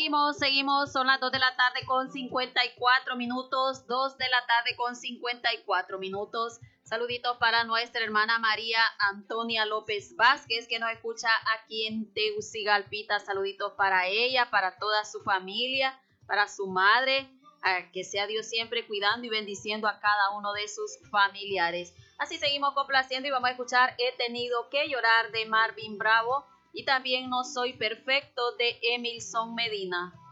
Seguimos, son las 2 de la tarde con 54 minutos, 2 de la tarde con 54 minutos. Saluditos para nuestra hermana María Antonia López Vázquez, que nos escucha aquí en Tegucigalpita. Saluditos para ella, para toda su familia, para su madre, que sea Dios siempre cuidando y bendiciendo a cada uno de sus familiares. Así seguimos complaciendo y vamos a escuchar He tenido que llorar de Marvin Bravo y también No soy perfecto de Emilson Medina.